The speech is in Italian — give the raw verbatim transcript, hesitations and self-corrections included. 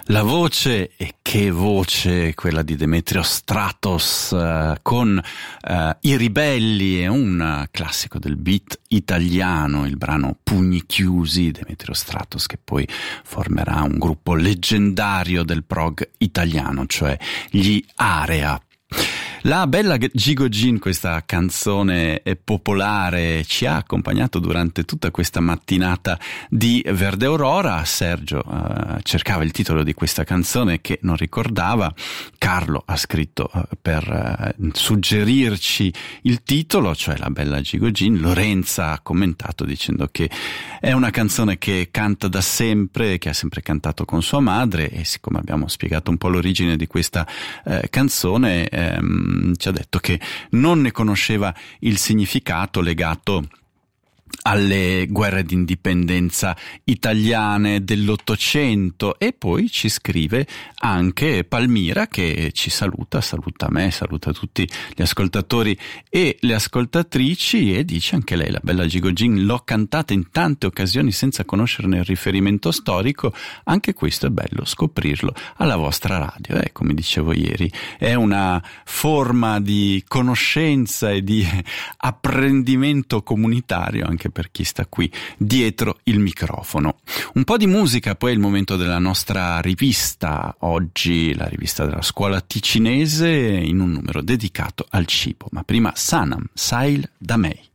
La voce, e che voce, quella di Demetrio Stratos uh, con uh, I Ribelli, è un classico del beat italiano, il brano Pugni Chiusi, Demetrio Stratos che poi formerà un gruppo leggendario del prog italiano, cioè gli Area. La bella Gigo Gin, questa canzone popolare, ci ha accompagnato durante tutta questa mattinata di Verde Aurora. Sergio uh, cercava il titolo di questa canzone che non ricordava, Carlo ha scritto uh, per uh, suggerirci il titolo, cioè La bella Gigo Gin. Lorenza ha commentato dicendo che è una canzone che canta da sempre, che ha sempre cantato con sua madre, e siccome abbiamo spiegato un po' l'origine di questa uh, canzone, um, ci ha detto che non ne conosceva il significato legato alle guerre d'indipendenza italiane dell'Ottocento. E poi ci scrive anche Palmira, che ci saluta, saluta me, saluta tutti gli ascoltatori e le ascoltatrici, e dice anche lei: la bella Gigo Gin l'ho cantata in tante occasioni senza conoscerne il riferimento storico, anche questo è bello scoprirlo alla vostra radio. E eh, come dicevo ieri, è una forma di conoscenza e di apprendimento comunitario anche per chi sta qui dietro il microfono. Un po' di musica, poi è il momento della nostra rivista, oggi la rivista della scuola ticinese in un numero dedicato al cibo, ma prima Sanam, Sail da Mei.